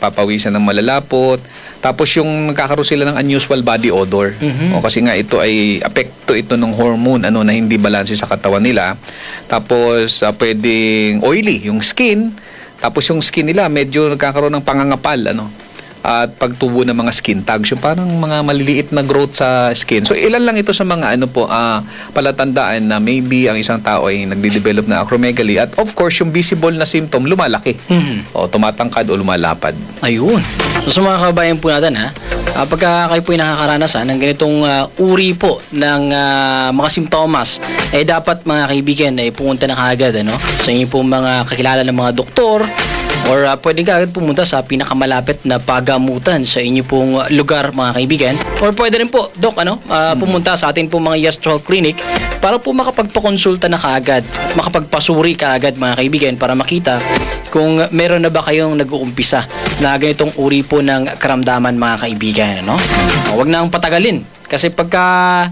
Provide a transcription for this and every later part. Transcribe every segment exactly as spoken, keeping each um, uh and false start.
papawisan ng malalapot. Tapos yung nagkakaroon sila ng unusual body odor. Mhm. O kasi nga ito ay apekto ito ng hormone ano na hindi balanse sa katawan nila. Tapos ah, pwedeng oily yung skin. Tapos yung skin nila medyo nagkakaroon ng pangangapal ano. At pagtubo ng mga skin tags, yung parang mga maliliit na growth sa skin. So ilan lang ito sa mga ano po ah, palatandaan na maybe ang isang tao ay nagde-develop na acromegaly. At of course, yung visible na symptom lumalaki. Mhm. O tumatangkad o lumalapad. Ayun. So sa mga kabayan po natin ha, uh, pagka kayo po ay nakakaranasan ng ganitong uh, uri po ng uh, mga simptomas, eh dapat mga kaibigan ay pumunta na kaagad ano, sa inyo po mga kakilala ng mga doktor, or uh, pwede ka agad pumunta sa pinakamalapit na pagamutan sa inyo pong lugar mga kaibigan. Or pwede rin po, Dok, ano, uh, pumunta sa atin pong mga Yes to Health Clinic para po makapagpakonsulta na kaagad at makapagpasuri kaagad mga kaibigan para makita kung meron na ba kayong nag-uumpisa na ganitong uri po ng karamdaman mga kaibigan. Ano? Uh, huwag na ang patagalin kasi pagka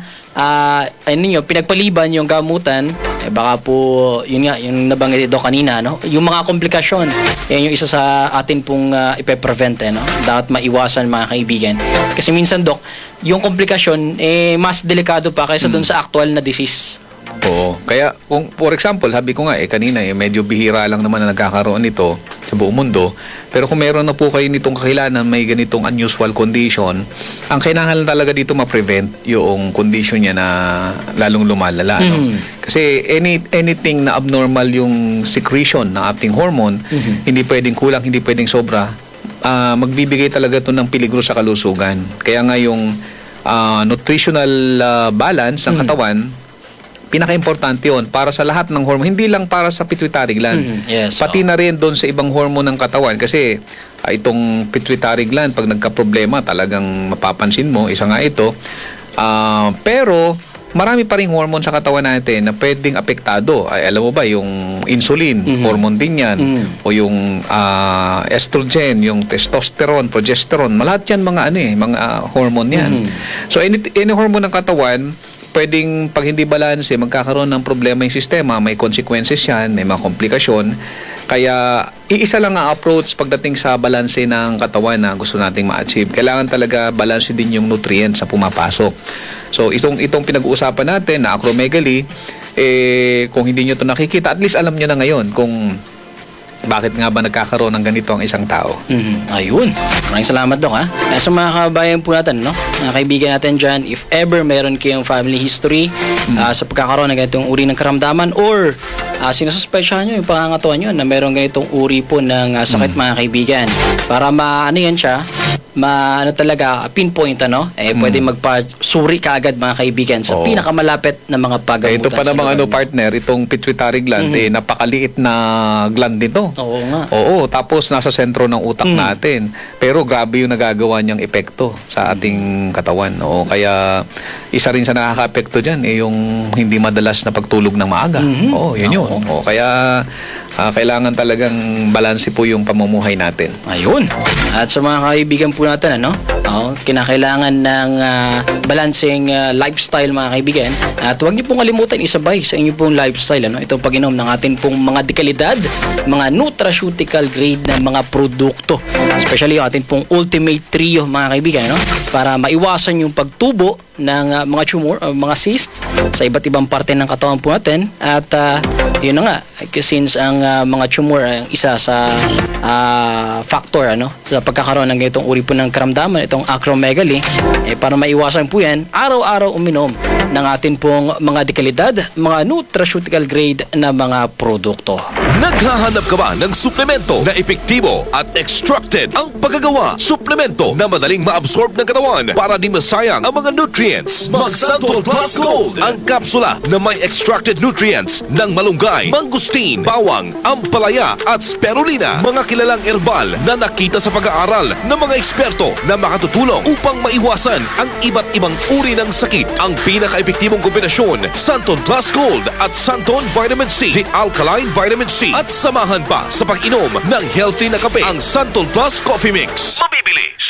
uh, ano niyo, pinagpaliban yung gamutan, eh baka po, yun nga, yung nabanggit ito kanina, no? Yung mga komplikasyon, yan yung isa sa atin pong uh, ipe-prevent, eh, no? Dapat maiwasan mga kaibigan. Kasi minsan, Dok, yung komplikasyon, eh, mas delikado pa kaysa Mm. dun sa actual na disease. Oo. Kaya, kung, for example, sabi ko nga eh, kanina eh, medyo bihira lang naman na nagkakaroon nito sa buong mundo. Pero kung meron na po kayo nitong kakilala may ganitong unusual condition, ang kailangan talaga dito ma-prevent yung condition niya na lalong lumalala. No? Mm. Kasi any, anything na abnormal yung secretion ng ating hormone, Mhm. hindi pwedeng kulang, hindi pwedeng sobra, ah, magbibigay talaga ito ng peligro sa kalusugan. Kaya nga yung ah, nutritional ah, balance ng Mhm. katawan, pinaka-importante yun para sa lahat ng hormone, hindi lang para sa pituitary gland. Mhm. Yes, Pati oo. na rin doon sa ibang hormone ng katawan kasi ah, itong pituitary gland pag nagka-problema talagang mapapansin mo, isa nga ito. Ah, pero marami pa ring hormone sa katawan natin na pwedeng apektado. Ay, alam mo ba yung insulin, Mhm. hormone din yan. Mhm. O yung ah, estrogen, yung testosterone, progesterone, lahat yan mga ano eh, mga ah, hormone yan. Mhm. So any, any hormone ng katawan pwedeng pag hindi balanse, magkakaroon ng problema yung sistema, may consequences yan, may mga komplikasyon. Kaya iisa lang ang approach pagdating sa balanse ng katawan na gusto nating ma-achieve. Kailangan talaga balanse din yung nutrients sa pumapasok. So itong, itong pinag-uusapan natin na acromegaly, eh, kung hindi nyo ito nakikita, at least alam nyo na ngayon kung bakit nga ba nagkakaroon ng ganito ang isang tao. Mhm. Ayun. Maraming salamat, Dok, ha. Kaya sa mga kabayan po natin, no? Mga kaibigan natin dyan, if ever meron kayong family history ah, sa pagkakaroon ng ganitong uri ng karamdaman or uh, sinususpetsyahan nyo yung pangangatawan nyo na meron ganitong uri po ng ah, sakit, mga kaibigan. Para maano yan siya, ma ano talaga pinpoint ano eh pwede magpa-suri kaagad mga kaibigan sa Oo. pinakamalapit na mga Eh, pagamutan. ito pa sa namang lugar ano niyo. partner, itong pituitary gland, Mhm. eh, napakaliit na gland nito. Oo nga. Oo, tapos nasa sentro ng utak Mm. natin. Pero grabe yung nagagawa niyang epekto sa ating katawan. Oo, kaya isa rin sa nakaka-epekto dyan, eh, yung hindi madalas na pagtulog ng maaga. Mhm. Oo, yun yun. Oo. Oo, kaya ah, kailangan talagang balanse po yung pamumuhay natin. Ayun. At sa mga kaibigan po natin, ano, oh, kinakailangan ng ah, balancing ah, lifestyle, mga kaibigan. At huwag niyo pong kalimutan isabay sa inyo pong lifestyle, ano, itong pag-inom ng atin pong mga dekalidad, mga nutraceutical grade na mga produkto. Especially yung atin pong Ultimate Trio, mga kaibigan, no? Para maiwasan yung pagtubo ng ah, mga tumor, o mga cyst sa iba't ibang parte ng katawan po natin. At ah, yun na nga, since ang ah, mga tumor ay ang isa sa ah, factor ano sa pagkakaroon ng ganitong uri po ng karamdaman, itong acromegaly, eh para maiwasan po yan, araw-araw uminom ng atin pong mga dekalidad, mga nutraceutical grade na mga produkto. Naghahanap ka ba ng suplemento na epektibo at extracted ang paggagawa? Suplemento na madaling maabsorb ng katawan para di masayang ang mga nutrients. Mag-Santol Plus Gold, ang kapsula na may extracted nutrients ng malunggay, mangustin, bawang, ampalaya at spirulina. Mga kilalang herbal na nakita sa pag-aaral ng mga eksperto na makatutulong upang maiwasan ang iba't ibang uri ng sakit. Ang pinaka-epektibong kombinasyon, Santon Plus Gold at Santon Vitamin C, the Alkaline Vitamin C. At samahan pa sa pag-inom ng healthy na kape, ang Santon Plus Coffee Mix. Mabibili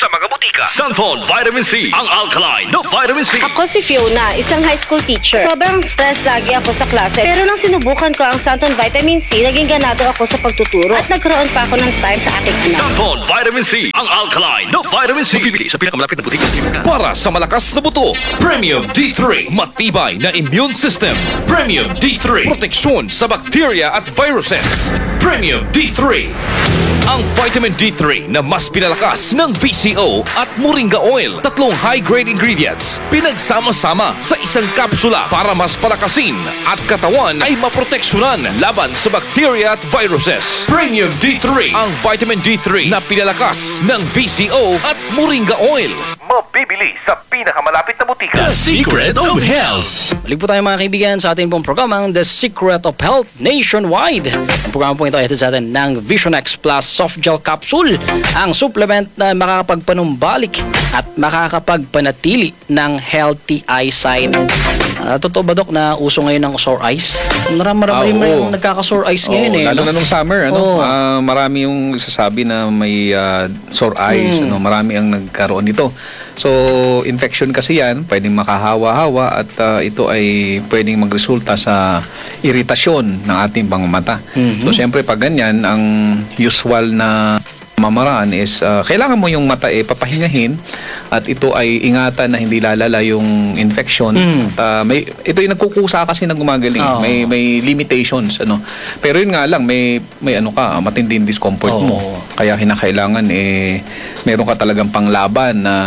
sa mga butika. Sanford Vitamin C, ang alkaline na vitamin C. Ako si Fiona, isang high school teacher. Sobrang stress lagi ako sa klase. Pero nang sinubukan ko ang Santon Vitamin C, naging ganado ako sa pagtuturo at nagkaroon pa ako ng time sa aking anak. Sanford Vitamin C, ang alkaline na vitamin C. Bibili sa pinakamalapit na butika. Para sa malakas na buto, Premium D three. Matibay na immune system. Premium D three. Proteksyon sa bacteria at viruses. Premium D three. Ang vitamin D three na mas pinalakas ng V C O at Moringa Oil. Tatlong high-grade ingredients pinagsama-sama sa isang kapsula para mas palakasin at katawan ay maproteksyonan laban sa bacteria at viruses. Premium D three. Ang vitamin D three na pinalakas ng V C O at Moringa Oil. Mabibili sa pinakamalapit na butika. The Secret of Health. Balik po tayo mga kaibigan sa ating pong programang The Secret of Health Nationwide. Ang programa po ito ay hatid sa atin ng Vision X Plus Soft Gel Capsule, ang supplement na makakapagpanumbalik at makakapagpanatili ng healthy eyesight. Uh, totoo ba, Dok, na uso ngayon ng sore eyes? Marami Ah, marami oo. yung nagkaka-sore eyes Oo, ngayon eh. lalo no? na nung summer, ano? Oo. Ah, marami yung sasabi na may ah, sore eyes, Hmm. ano? Marami ang nagkaroon nito. So, infection kasi yan, pwedeng makahawa-hawa at ah, ito ay pwedeng magresulta sa iritasyon ng ating mga mata. Mhm. So, siyempre pag ganyan, ang usual na mamaraan is ah, kailangan mo yung mata eh papahingahin at ito ay ingatan na hindi lalala yung infection. Mm. At, ah, may ito yung nagkukusa kasi na gumagaling. Oo. May may limitations ano. Pero yun nga lang may may ano ka, matinding discomfort Oo. mo. Kaya kinakailangan eh meron ka talagang panglaban na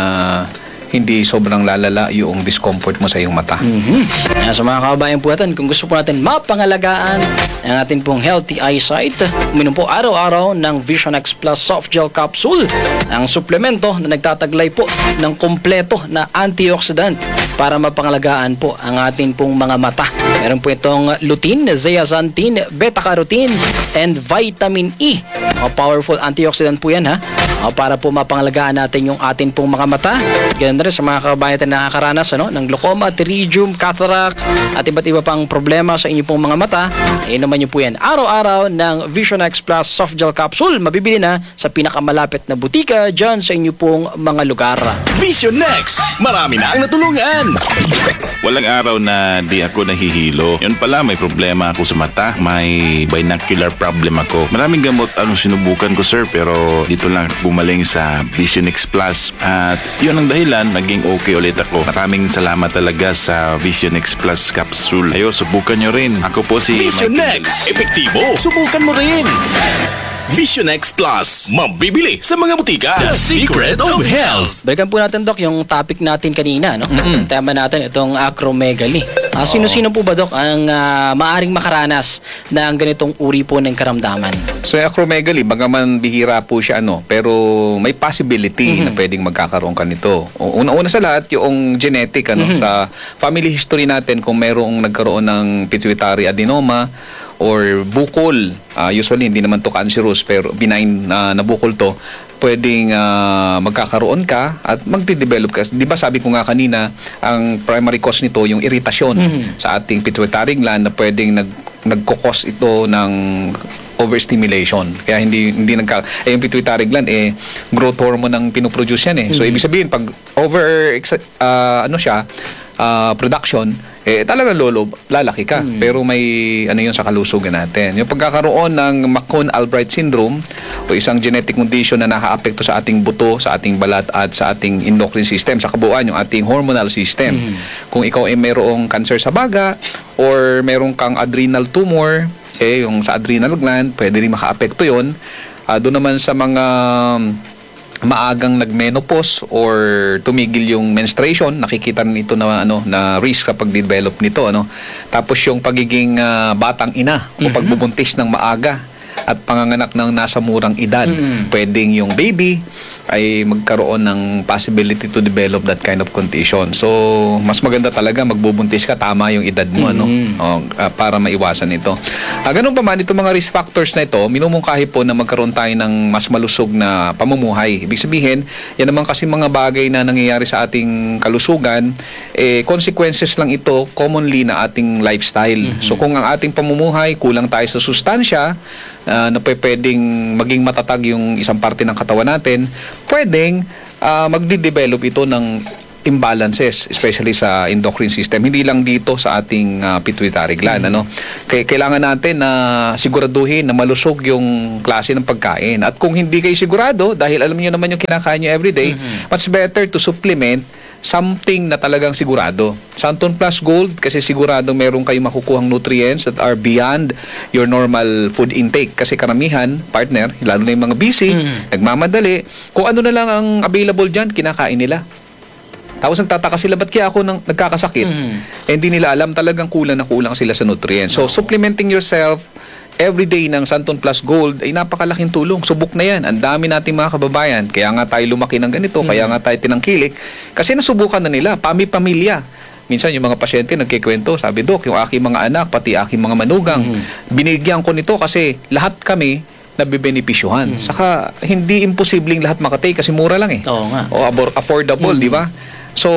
hindi sobrang lalala yung discomfort mo sa iyong mata. Mhm. Kaya sa mga kababayan po natin, kung gusto po natin mapangalagaan ang atin pong healthy eyesight, uminom po araw-araw ng Vision X Plus Soft Gel Capsule, ang suplemento na nagtataglay po ng kompleto na antioxidant para mapangalagaan po ang atin pong mga mata. Meron po itong lutein, zeaxanthin, beta-carotene, and vitamin E. Mga powerful antioxidant po yan ha. Uh, para po mapangalagaan natin yung atin pong mga mata. Ganun rin sa mga kababayan natin na nakakaranas ano, ng glaucoma, pterygium, cataract, at iba't iba pang problema sa inyong pong mga mata. Eh naman nyo po yan. Araw-araw ng Vision X Plus Soft Gel Capsule. Mabibili na sa pinakamalapit na butika dyan sa inyong pong mga lugar. Vision Next. Marami na ang natulungan. Walang araw na di ako nahihilo. Yun pala, may problema ako sa mata. May binocular problem ako. Maraming gamot ang sinubukan ko, sir, pero dito lang gumaling sa Vision X Plus. At yun ang dahilan, naging okay ulit ako. Maraming salamat talaga sa Vision X Plus capsule. Ayo, subukan nyo rin. Ako po si Vision Michael Next. Epektibo. Subukan mo rin. Vision X Plus. Mabibili sa mga butika. The Secret of Health. Balikan po natin, Dok, yung topic natin kanina. No? Ang tema natin, itong acromegaly. Ah, sino-sino po ba, Dok, ang ah, maaring makaranas ng ganitong uri po ng karamdaman? So, yung acromegaly, bagaman bihira po siya, ano, pero may possibility na pwedeng magkakaroon ka nito. O, Una-una sa lahat, yung genetic, ano, sa family history natin, kung merong nagkaroon ng pituitary adenoma or bukol, ah, usually hindi naman to cancerous, pero benign na, na bukol to, pwedeng ah, magkakaroon ka at magde-develop ka. Di ba sabi ko nga kanina, ang primary cause nito yung iritasyon sa ating pituitary gland na pwedeng nag nagko-cause ito ng overstimulation. Kaya hindi hindi nagka eh, yung pituitary gland eh growth hormone ang pinoproduce yan eh. So ibig sabihin pag over ah, ano siya ah, production eh talaga lolo lalaki ka. Pero may ano yun sa kalusugan natin. Yung pagkakaroon ng McCone-Albright syndrome o isang genetic condition na nakaapekto sa ating buto, sa ating balat at sa ating endocrine system, sa kabuuan yung ating hormonal system. Kung ikaw ay mayroong cancer sa baga or mayroong kang adrenal tumor, eh yung sa adrenal gland, pwede rin makaapekto yun. Uh, doon naman sa mga maagang nagmenopause or tumigil yung menstruation, nakikita nito na ano na risk kapag develop nito ano. Tapos yung pagiging ah, batang ina o pagbubuntis ng maaga at panganganak ng nasa murang edad, pwedeng yung baby ay magkaroon ng possibility to develop that kind of condition. So, mas maganda talaga magbubuntis ka, tama yung edad mo, ano? O, ah, para maiwasan ito. Ah, ganun pa man, itong mga risk factors na ito, minumungkahi po na magkaroon tayo ng mas malusog na pamumuhay. Ibig sabihin, yan naman kasi mga bagay na nangyayari sa ating kalusugan, eh, consequences lang ito commonly na ating lifestyle. So, kung ang ating pamumuhay, kulang tayo sa sustansya, uh, na pwedeng maging matatag yung isang parte ng katawan natin, pwedeng ah, magde-develop ito ng imbalances, especially sa endocrine system. Hindi lang dito sa ating ah, pituitary gland. Ano? Kaya kailangan natin na siguraduhin na malusog yung klase ng pagkain. At kung hindi kayo sigurado, dahil alam niyo naman yung kinakain niyo everyday, much better to supplement something na talagang sigurado. Santon Plus Gold, kasi sigurado meron kayong makukuhang nutrients that are beyond your normal food intake. Kasi karamihan, partner, lalo na yung mga busy, nagmamadali, kung ano na lang ang available dyan, kinakain nila. Tapos nagtataka sila, ba't kaya ako nang, nagkakasakit? Eh, hindi nila alam, talagang kulang na kulang sila sa nutrients. So, supplementing yourself every day ng Santon Plus Gold ay napakalaking tulong. Subok na yan. Ang dami nating mga kababayan. Kaya nga tayo lumaki ng ganito, kaya nga tayo tinangkilik. Kasi nasubukan na nila, pami-pamilya. Minsan yung mga pasyente nagkikwento, sabi, Dok, yung aking mga anak, pati aking mga manugang, binigyan ko nito kasi lahat kami nabibenepisyuhan. Saka, hindi imposibleng lahat makatake kasi mura lang eh. Oo nga. O abor- affordable, di ba? So,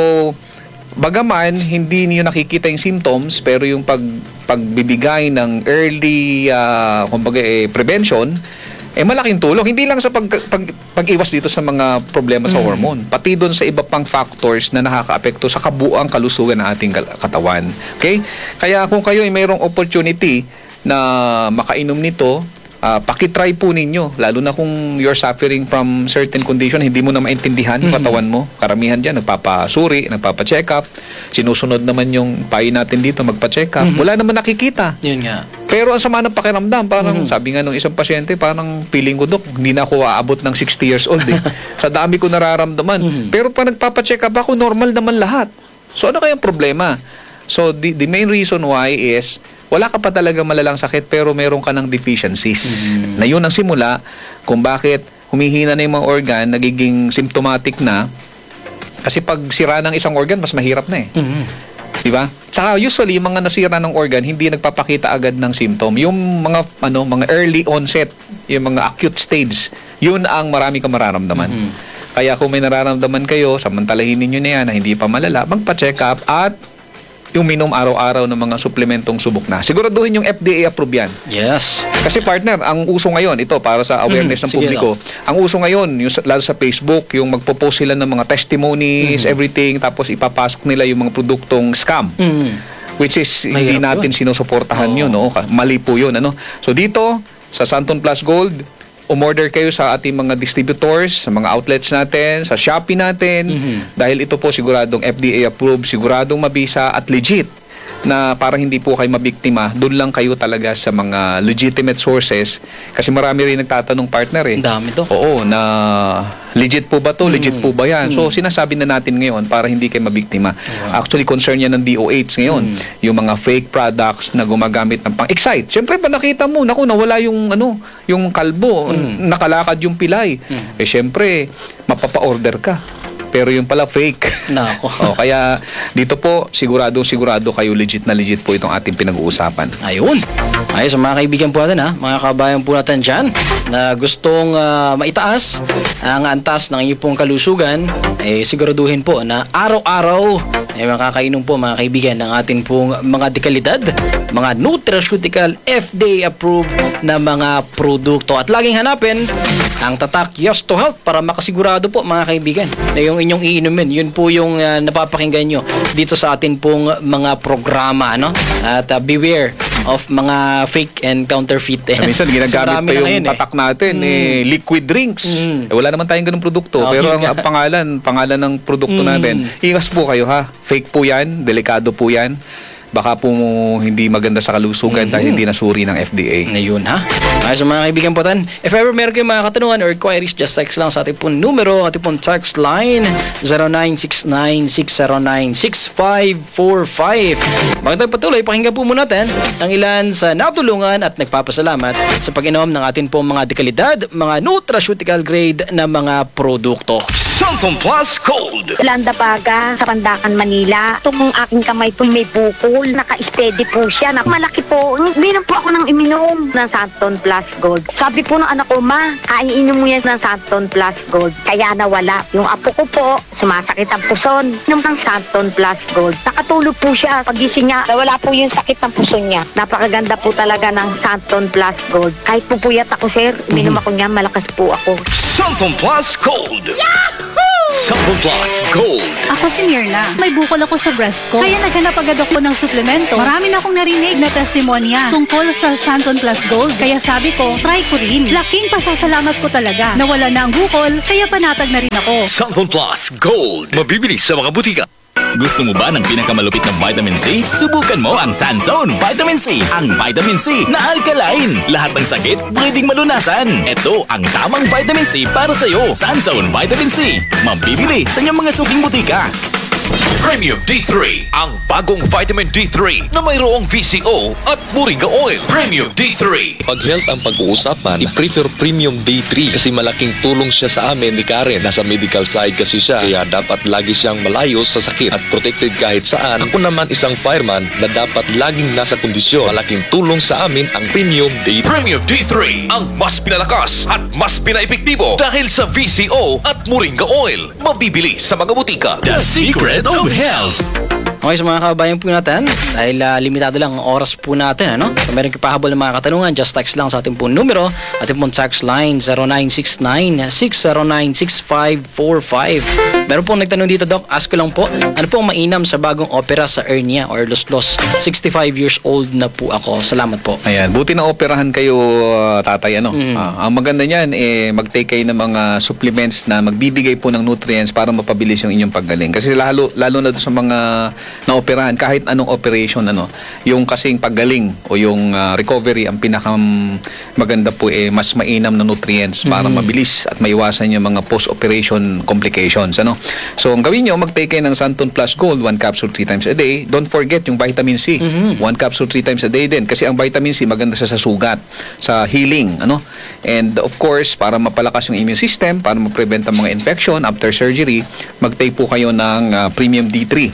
bagaman hindi niyo nakikita yung symptoms, pero yung pag pagbibigay ng early uh, kumbaga eh, prevention, eh malaking tulong. Hindi lang sa pag, pag, pag-iwas dito sa mga problema sa hormone, pati doon sa iba pang factors na nakakaapekto sa kabuuang kalusugan ng ating kal- katawan. Okay? Kaya kung kayo ay mayroong opportunity na makainom nito, Uh, pakitry po ninyo, lalo na kung you're suffering from certain condition, hindi mo na maintindihan yung katawan mo. Karamihan dyan, nagpapasuri, nagpapacheck up. Sinusunod naman yung payo natin dito, magpa-check up. Wala naman nakikita. Yun nga. Pero ang sama ng pakiramdam, parang sabi nga nung isang pasyente, parang feeling ko, Dok, hindi na ako aabot ng sixty years old eh. Sa dami ko nararamdaman. Pero pa nagpapacheck up ako, normal naman lahat. So ano kayang problema? So the, the main reason why is wala ka pa talaga malalang sakit pero meron ka ng deficiencies. Na yun ang simula kung bakit humihina na yung mga organ, nagiging symptomatic na. Kasi pag sira ng isang organ, mas mahirap na eh. Di ba? Tsaka usually, yung mga nasira ng organ, hindi nagpapakita agad ng symptom. Yung mga, ano, mga early onset, yung mga acute stage, yun ang marami kang mararamdaman. Kaya kung may nararamdaman kayo, samantalahin ninyo na yan na hindi pa malala, magpa-check up at yung minom araw-araw ng mga suplementong subok na. Siguraduhin yung F D A-approve yan. Yes. Kasi partner, ang uso ngayon, ito para sa awareness Mm, ng sige publiko, ang uso ngayon, yung, sa- lalo sa Facebook, yung magpo-post sila ng mga testimonies, everything, tapos ipapasok nila yung mga produktong scam. Mm. Which is, hindi Mahirap natin sinusuportahan yun. No? Ka- Mali po yun. Ano? So dito, sa Santon Plus Gold, umorder kayo sa ating mga distributors, sa mga outlets natin, sa Shopee natin, dahil ito po siguradong F D A-approved, siguradong mabisa at legit na para hindi po kayo mabiktima, doon lang kayo talaga sa mga legitimate sources. Kasi marami rin nagtatanong, partner eh. Ang dami to. Oo, na legit po ba to? Legit po ba yan? So, sinasabi na natin ngayon para hindi kayo mabiktima. Actually, concern yan ng D O H ngayon. Yung mga fake products na gumagamit ng pang-excite. Siyempre, pa nakita mo, naku, nawala yung, ano, yung kalbo, nakalakad yung pilay. Eh, siyempre, mapapa-order ka. Pero yung pala fake. Nako. O, kaya dito po, sigurado, sigurado kayo legit na legit po itong ating pinag-uusapan. Ayun. Ay, sa mga kaibigan po natin ha, mga kabayan po natin dyan na gustong ah, maitaas ang antas ng inyong pong kalusugan, eh siguraduhin po na araw-araw ay makakainom po mga kaibigan ng ating pong mga dekalidad, mga nutraceutical F D A-approved na mga produkto. At laging hanapin ang tatak Yes to Health para makasigurado po mga kaibigan na yung inyong iinumin, yun po yung ah, napapakinggan nyo dito sa atin pong mga programa, no? At ah, beware of mga fake and counterfeit. Eh, minsan ginagamit pa yung tatak natin, eh, liquid drinks. Mm. Eh, wala naman tayong ganung produkto. Oh, pero yun ang, nga. ang pangalan, pangalan ng produkto natin, ingas po kayo ha. Fake po yan, delikado po yan. Baka po hindi maganda sa kalusugan dahil hindi nasuri ng F D A. Ngayon ha. Ay, sa mga kaibigan po tan, if ever meron kayong mga katanungan or inquiries, just text lang sa ating pong numero, ating pong text line zero nine six nine six zero nine six five four five. Bago tayo patuloy, pakinggan po muna natin ang ilan sa natulungan at nagpapasalamat sa pag-inom ng ating pong mga dekalidad, mga nutraceutical grade na mga produkto. Santon Plus Gold. Landa Baga sa Pandakan, Manila. Itong aking kamay po may bukol. Naka-steady po siya. Na malaki po. Minom po ako ng iminom ng Santon Plus Gold. Sabi po ng anak ko, Ma, kaiinom mo yan ng Santon Plus Gold. Kaya nawala. Yung apo ko po, sumasakit ang puson. Inom ng Santon Plus Gold. Nakatulog po siya. Pagising niya, wala po yung sakit ng puson niya. Napakaganda po talaga ng Santon Plus Gold. Kahit pupuyat ako, sir, minom ako niya, malakas po ako. Santon Plus Gold. Santon Plus Gold. Ako si Mirna. May bukol ako sa breast ko. Kaya naghanap agad ako ng suplemento. Marami na akong narinig na testimonya tungkol sa Santon Plus Gold. Kaya sabi ko, try ko rin. Laking pasasalamat ko talaga. Nawala na ang bukol, kaya panatag na rin ako. Santon Plus Gold. Mabibili sa mga butika. Gusto mo ba ng pinakamalupit na vitamin C? Subukan mo ang Sunzone Vitamin C. Ang vitamin C na alkaline. Lahat ng sakit pwedeng malunasan. Ito ang tamang vitamin C para sa'yo. Sunzone Vitamin C. Mabibili sa inyong mga suking butika. Premium D three, ang bagong vitamin D three na mayroong V C O at Moringa Oil. Premium D three. Pag health ang pag-uusapan, i-prefer Premium D three kasi malaking tulong siya sa amin ni Karen. Nasa medical side kasi siya, kaya dapat lagi siyang malayo sa sakit at protected kahit saan. Ako naman isang fireman na dapat laging nasa kondisyon. Malaking tulong sa amin ang Premium D three. Premium D three, ang mas pinalakas at mas pinaepektibo dahil sa V C O at Moringa Oil. Mabibili sa mga butika. The Secret of Health. Okay, sa mga kabayan po natin, dahil uh, limitado lang ang oras po natin, ano? So, meron kayo pahabol ng mga katanungan, just text lang sa ating pong numero, ating pong text line zero nine six nine, six zero nine, six five four five. Meron pong nagtanong dito, Doc, ask ko lang po, ano po ang mainam sa bagong opera sa hernia or los-los? sixty-five years old na po ako. Salamat po. Ayan, buti na operahan kayo, uh, tatay, ano? Mm. Ah, ang maganda niyan, eh, mag-take kayo ng mga supplements na magbibigay po ng nutrients para mapabilis yung inyong paggaling. Kasi lalo, lalo na doon sa mga na-operahan, kahit anong operation, ano, yung kasing paggaling o yung uh, recovery, ang pinakam maganda po, eh, mas mainam na nutrients para Mm. mabilis at maiwasan yung mga post-operation complications, ano? So, ang gawin nyo, mag-take kayo ng Santon Plus Gold, one capsule three times a day. Don't forget yung vitamin C. Mhm. One capsule three times a day din. Kasi ang vitamin C, maganda siya sa sugat, sa healing, ano? And of course, para mapalakas yung immune system, para ma-prevent ang mga infection after surgery, mag-take po kayo ng uh, Premium D three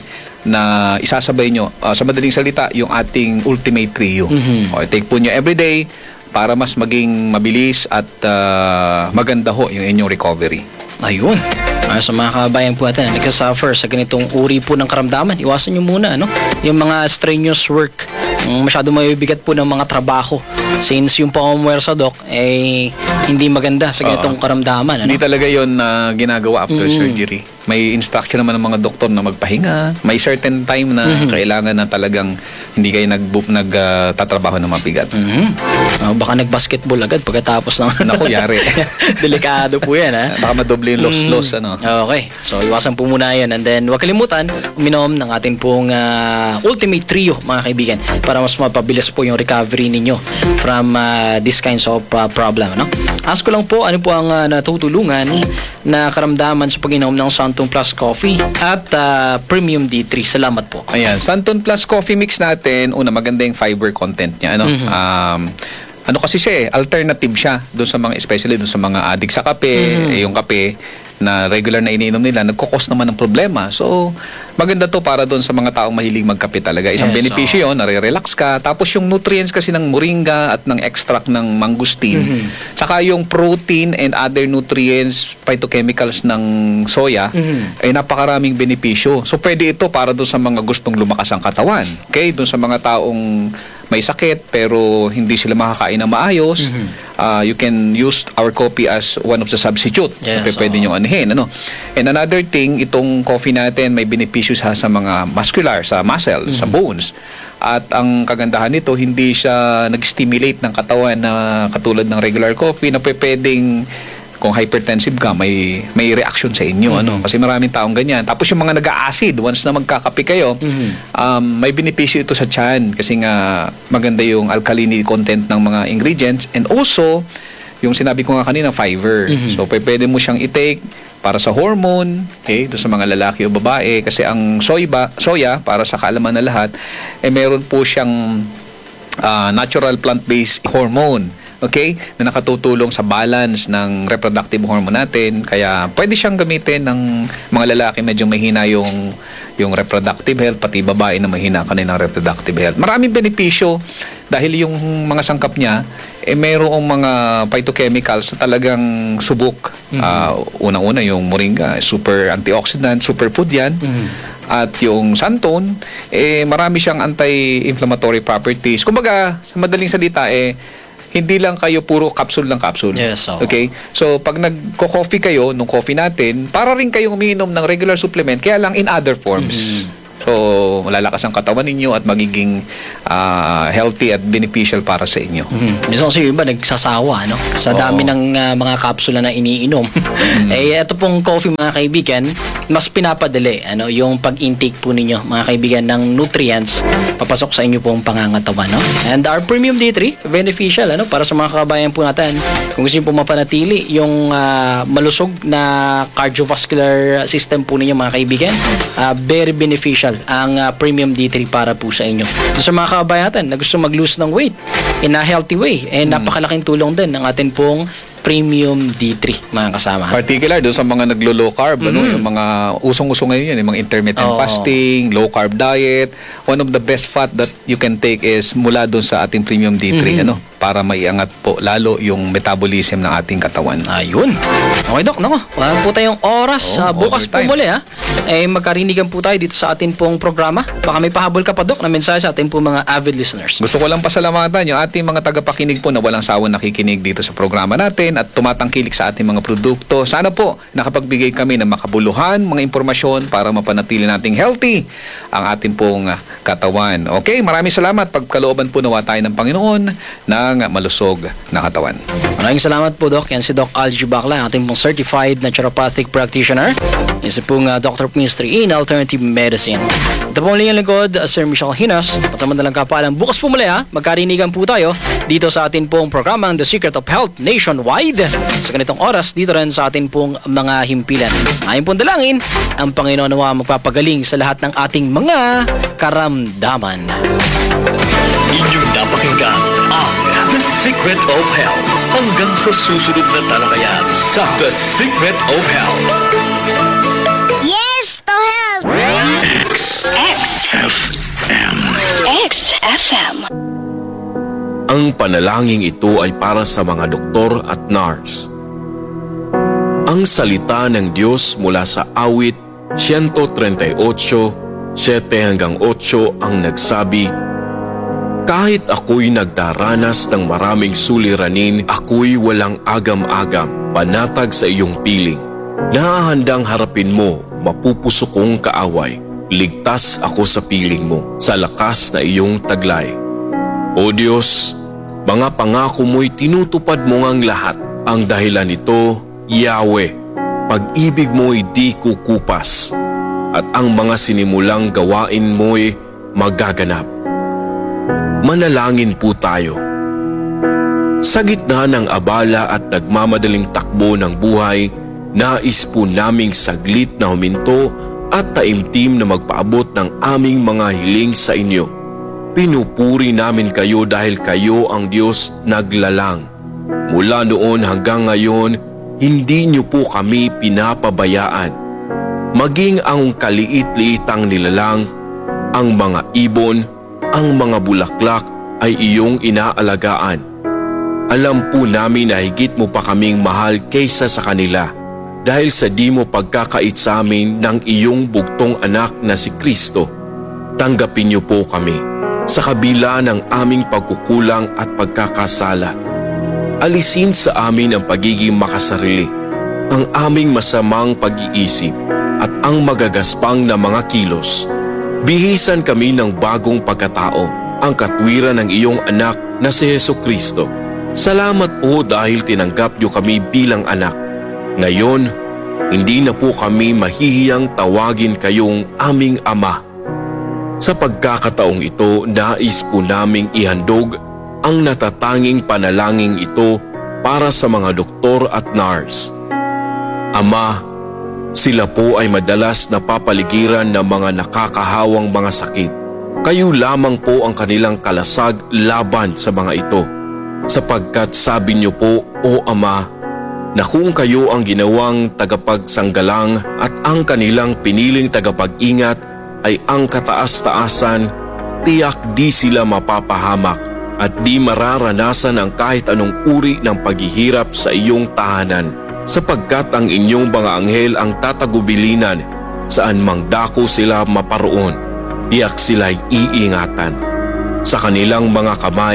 na isasabay nyo, uh, sa madaling salita, yung ating Ultimate Trio. Mhm. O, take po nyo everyday para mas maging mabilis at uh, maganda ho yung inyong recovery. Ayun. Ah, sa mga kabayan po natin na nagsasuffer sa ganitong uri po ng karamdaman, iwasan nyo muna, ano? Yung mga strenuous work, yung masyado mabibigat po ng mga trabaho. Since yung pamumuwersa, Doc, eh, hindi maganda sa ganitong Oo. karamdaman, ano? Hindi talaga yon na ginagawa after Mm. surgery. May instruction naman ng mga doktor na magpahinga. May certain time na Mhm. kailangan na talagang hindi kayo nag nagtatrabaho ng mabigat. Mhm. Ah, baka nag-basketball agad pagkatapos ng... Naku, yari. Delikado po yan, ha? Baka madoble yung loss-loss, Mm. ano. Okay. So, iwasan po muna yan. And then, huwag kalimutan, uminom ng ating pong ah, Ultimate Trio, mga kaibigan, para mas mapabilis po yung recovery ninyo from ah, this kinds of ah, problem, no? Ask ko lang po, ano po ang ah, natutulungan na karamdaman sa pag-inom ng Santon Plus Coffee at ah, Premium D three. Salamat po. Ayan, Santon Plus Coffee Mix natin, una, maganda yung fiber content niya, ano. Mhm. Um, ano kasi siya eh, alternative siya doon sa mga, especially doon sa mga addict sa kape, Mhm. eh, yung kape na regular na iniinom nila, nagkukos naman ng problema. So, maganda to para doon sa mga taong mahilig magkape talaga. Isang Yes, benepisyo yun, nare-relax ka. Tapos yung nutrients kasi ng moringa at ng extract ng mangosteen, Mhm. saka yung protein and other nutrients, phytochemicals ng soya, Mhm. ay napakaraming benepisyo. So, pwede ito para doon sa mga gustong lumakas ang katawan. Okay? Doon sa mga taong may sakit pero hindi sila makakain na maayos, Mhm. uh, you can use our coffee as one of the substitute. Yes, P- pwede oo. nyo anuhin, ano. And another thing, itong coffee natin may benepisyo sa, sa mga muscular, sa muscle, sa bones. At ang kagandahan nito, hindi siya nag-stimulate ng katawan na katulad ng regular coffee na pe- pwedeng kung hypertensive ka, may may reaction sa inyo, ano, kasi maraming taong ganyan. Tapos yung mga nag-acid, once na magkakape kayo, Mhm. um, may benepisyo ito sa tiyan kasi nga maganda yung alkalinity content ng mga ingredients, and also yung sinabi ko nga kanina, fiber. Mhm. So p- pwede mo siyang i-take para sa hormone, okay, doon sa mga lalaki o babae, kasi ang soy ba, soya, para sa kaalaman na lahat, eh meron po siyang ah, natural plant-based hormone. Okay? Na nakatutulong sa balance ng reproductive hormone natin. Kaya pwede siyang gamitin ng mga lalaki medyo mahina yung yung reproductive health, pati babae na mahina kanilang reproductive health. Maraming benepisyo dahil yung mga sangkap niya, eh mayroong mga phytochemicals na talagang subok. Ah, unang-una yung moringa, super antioxidant, superfood yan. At yung Santon, eh marami siyang anti-inflammatory properties. Kumbaga, sa madaling salita, eh hindi lang kayo puro capsule ng capsule. Yes, oo. Okay? So, pag nagko-coffee kayo, nung coffee natin, para rin kayong umiinom ng regular supplement, kaya lang in other forms. Mm-hmm. So, malalakas ang katawan ninyo at magiging ah, healthy at beneficial para sa inyo. Hmm. Minsan kasi yung iba nagsasawa, no? Sa Oo. dami ng ah, mga kapsula na iniinom. Eh, ito pong coffee, mga kaibigan, mas pinapadali, ano, yung pag-intake po ninyo, mga kaibigan, ng nutrients papasok sa inyo pong pangangatawan, no? And our Premium D three, beneficial, ano, para sa mga kababayan po natin. Kung gusto niyo po mapanatili yung ah, malusog na cardiovascular system po ninyo, mga kaibigan, ah, very beneficial ang ah, Premium D three para po sa inyo. So, sa mga kababayan natin na gusto mag-lose ng weight in a healthy way, eh, napakalaking tulong din ng atin pong Premium D three, mga kasama. Particular doon sa mga naglo-low carb, ano, yung mga usong-uso ngayon yan, yung mga intermittent Oo. fasting, low carb diet. One of the best fat that you can take is mula doon sa ating Premium D three, ano, para maiangat po lalo yung metabolism ng ating katawan. Ayun. Okay, Dok, nako. Wala po tayong oras. Oo, Ah, bukas po overtime. muli, ha. Eh, magkarinigan po tayo dito sa atin pong programa. Baka may pahabol ka pa, Dok, na mensahe sa ating pong mga avid listeners. Gusto ko lang pasalamatan yung ating mga tagapakinig po na walang sawang nakikinig dito sa programa natin at tumatangkilik sa ating mga produkto. Sana po nakapagbigay kami ng makabuluhan, mga impormasyon para mapanatili nating healthy ang ating pong ah, katawan. Okay, maraming salamat. Pagkalooban po nawa tayo ng Panginoon ng malusog na katawan. Maraming salamat po, Doc. Yan si Doc Algie Bacla, ang ating pong certified naturopathic practitioner. Yan si pong uh, Doctor Ministry in Alternative Medicine. Ito po muli ang lingkod, uh, Sir Michelle Hinas. At sa mandalang kapaalam, bukas po muli, ha. Magkarinigan po tayo dito sa atin pong programang The Secret of Health Nationwide. Sa ganitong oras, dito rin sa atin pong mga himpilan. Ayon pong dalangin, ang Panginoon nawa magpapagaling sa lahat ng ating mga karamdaman. Inyong napakinggan ang The Secret of Health. Hanggang sa susunod na talakayan sa The Secret of Health. Yes to health! X F M. X F M. Ang panalangin ito ay para sa mga doktor at nurse. Ang salita ng Diyos mula sa awit one thirty-eight, seven hanggang eight ang nagsabi, "Kahit ako'y nagdaranas ng maraming suliranin, ako'y walang agam-agam, panatag sa iyong piling. Nahahandang harapin mo, mapupusok kong kaaway. Ligtas ako sa piling mo, sa lakas na iyong taglay. O Diyos, mga pangako mo'y tinutupad mo ngang lahat. Ang dahilan nito, Yahweh, pag-ibig mo'y di kukupas, at ang mga sinimulang gawain mo'y magaganap." Manalangin po tayo. Sa gitna ng abala at nagmamadaling takbo ng buhay, nais po naming saglit na huminto at taimtim na magpaabot ng aming mga hiling sa inyo. Pinupuri namin kayo dahil kayo ang Diyos naglalang. Mula noon hanggang ngayon, hindi niyo po kami pinapabayaan. Maging ang kaliit-liitang nilalang, ang mga ibon, ang mga bulaklak ay iyong inaalagaan. Alam po namin na higit mo pa kaming mahal kaysa sa kanila dahil sa di mo pagkakait sa amin ng iyong bugtong anak na si Kristo. Tanggapin niyo po kami sa kabila ng aming pagkukulang at pagkakasala. Alisin sa amin ang pagiging makasarili, ang aming masamang pag-iisip at ang magagaspang na mga kilos. Bihisan kami ng bagong pagkatao, ang katwiran ng iyong anak na si Jesucristo. Salamat po dahil tinanggap niyo kami bilang anak. Ngayon, hindi na po kami mahihiyang tawagin kayong aming ama. Sa pagkakataong ito, nais po naming ihandog ang natatanging panalangin ito para sa mga doktor at nurse. Ama, sila po ay madalas napapaligiran ng mga nakakahawang mga sakit. Kayo lamang po ang kanilang kalasag laban sa mga ito. Sapagkat sabi niyo po, O Ama, na kung kayo ang ginawang tagapagsanggalang at ang kanilang piniling tagapag-ingat ay ang kataas-taasan, tiyak di sila mapapahamak at di mararanasan ang kahit anong uri ng paghihirap sa iyong tahanan, sapagkat ang inyong mga anghel ang tatagubilinan saan mang dako sila maparoon, tiyak sila'y iingatan. Sa kanilang mga kamay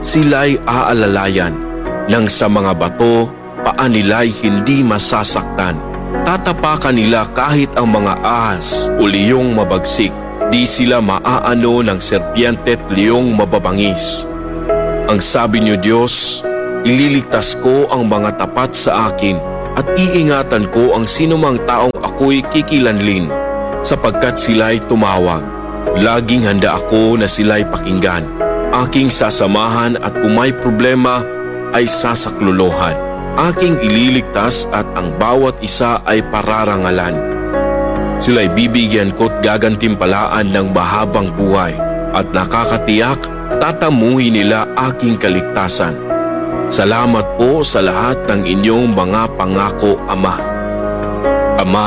sila'y aalalayan. Nang sa mga bato, paa nila'y hindi masasaktan. Tatapakan nila kahit ang mga ahas o liyong mabagsik. Di sila maaano ng serpiente at liyong mababangis. Ang sabi niyo, Diyos, ililigtas ko ang mga tapat sa akin at iingatan ko ang sinumang taong ako'y kikilanlin, sapagkat sila'y tumawag. Laging handa ako na sila'y pakinggan. Aking sasamahan at kung may problema ay sasaklolohan. Aking ililigtas at ang bawat isa ay pararangalan. Sila'y bibigyan ko't gagantimpalaan ng mahabang buhay at nakakatiyak tatamuhin nila aking kaligtasan. Salamat po sa lahat ng inyong mga pangako, Ama. Ama,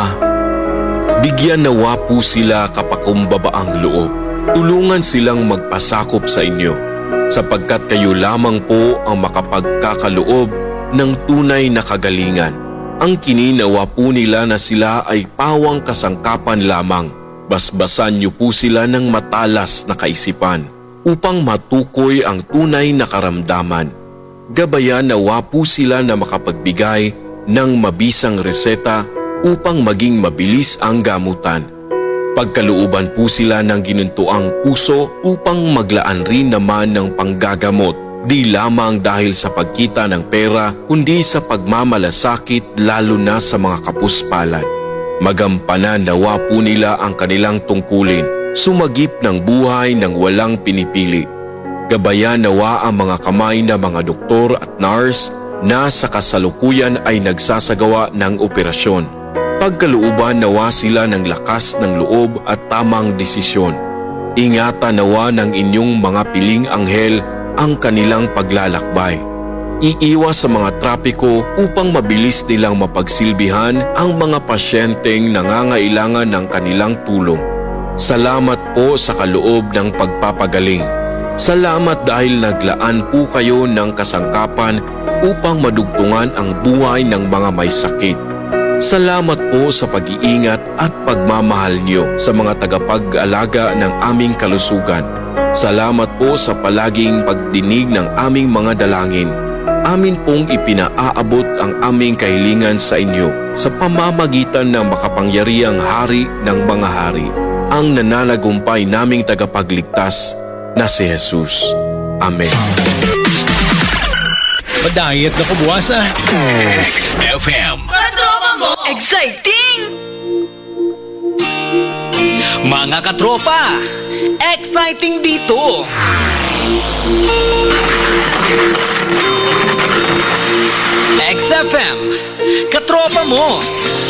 bigyan nawa po sila kapakumbabaang loob. Tulungan silang magpasakop sa inyo, sapagkat kayo lamang po ang makapagkakaloob ng tunay na kagalingan. Ang kininawa po nila na sila ay pawang kasangkapan lamang. Basbasan niyo po sila ng matalas na kaisipan upang matukoy ang tunay na karamdaman. Gabayan nawa po sila na makapagbigay ng mabisang reseta upang maging mabilis ang gamutan. Pagkalooban po sila ng ginuntuang puso upang maglaan rin naman ng panggagamot, di lamang dahil sa pagkita ng pera kundi sa pagmamalasakit lalo na sa mga kapuspalad. Magampanan nawa po nila ang kanilang tungkulin, sumagip ng buhay ng walang pinipili. Gabayan nawa ang mga kamay na mga doktor at nurse na sa kasalukuyan ay nagsasagawa ng operasyon. Pagkalooban nawa sila ng lakas ng loob at tamang desisyon. Ingatan nawa ng inyong mga piling anghel ang kanilang paglalakbay. Iiwas sa mga trapiko upang mabilis nilang mapagsilbihan ang mga pasyenteng nangangailangan ng kanilang tulong. Salamat po sa kaloob ng pagpapagaling. Salamat dahil naglaan po kayo ng kasangkapan upang madugtungan ang buhay ng mga may sakit. Salamat po sa pag-iingat at pagmamahal niyo sa mga tagapag-alaga ng aming kalusugan. Salamat po sa palaging pagdinig ng aming mga dalangin. Amin pong ipinaaabot ang aming kahilingan sa inyo sa pamamagitan ng makapangyarihang Hari ng mga hari, ang nananagumpay naming tagapagligtas na si Jesus. Amen. Madayat na kubuwasa. X F M. Katropa mo! Exciting! Mga katropa, exciting dito! X F M, katropa mo!